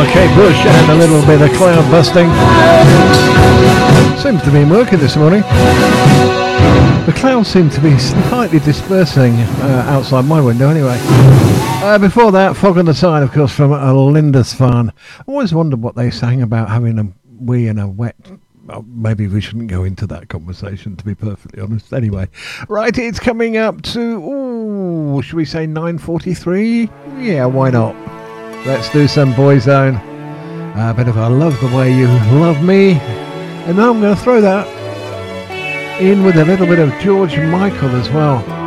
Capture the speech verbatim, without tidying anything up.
Kate Bush and a little bit of cloud busting. Seems to be working this morning. The clouds seem to be slightly dispersing uh, outside my window anyway. Uh, before that, Fog on the Tide, of course, from uh, Lindisfarne. Always wondered what they sang about having a wee in a wet... Oh, maybe we shouldn't go into that conversation, to be perfectly honest. Anyway, right, it's coming up to, ooh, should we say nine forty-three? Yeah, why not? Let's do some Boyzone. A uh, bit of I Love the Way You Love Me. And now I'm going to throw that in with a little bit of George Michael as well.